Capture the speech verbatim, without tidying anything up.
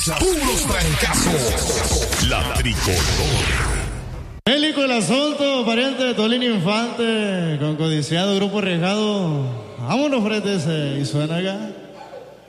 Puros trancazos. La tricolor. Bélico el asunto, pariente de Tolín Infante, con codiciado grupo arriesgado. Vámonos, frente ese, y suena acá.